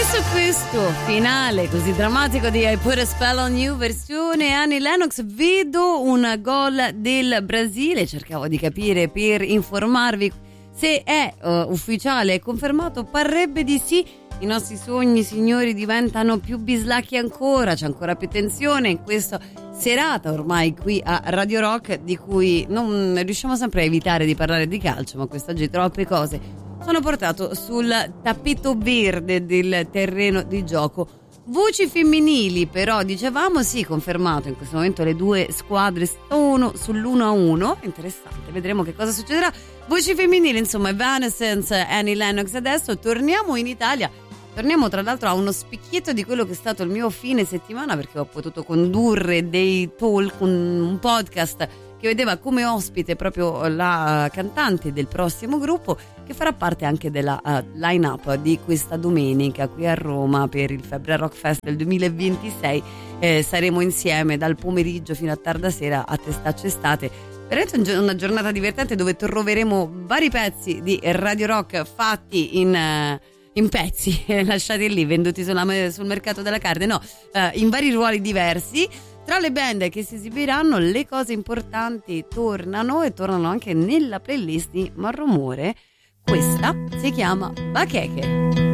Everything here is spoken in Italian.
Su questo finale così drammatico di I Put a Spell on You versione Annie Lennox vedo un gol del Brasile, cercavo di capire per informarvi se è ufficiale e confermato, parrebbe di sì. I nostri sogni, signori, diventano più bislacchi ancora, c'è ancora più tensione in questa serata ormai qui a Radio Rock, di cui non riusciamo sempre a evitare di parlare di calcio, ma quest'oggi troppe cose sono portato sul tappeto verde del terreno di gioco. Voci femminili però, dicevamo, sì, confermato, in questo momento le due squadre sono sull'1-1, interessante, vedremo che cosa succederà. Voci femminili, insomma, Evanescence, Annie Lennox. Adesso torniamo in Italia, torniamo tra l'altro a uno spicchietto di quello che è stato il mio fine settimana, perché ho potuto condurre dei talk, un podcast che vedeva come ospite proprio la cantante del prossimo gruppo, che farà parte anche della line-up di questa domenica qui a Roma per il Febbrail Rock Fest del 2026. Saremo insieme dal pomeriggio fino a tarda sera a Testaccio Estate. Veramente una giornata divertente dove troveremo vari pezzi di Radio Rock fatti in pezzi, lasciati lì, venduti sul mercato della carne, no, in vari ruoli diversi. Tra le band che si esibiranno, le cose importanti tornano e tornano anche nella playlist di Marromore. Questa si chiama Bacheche.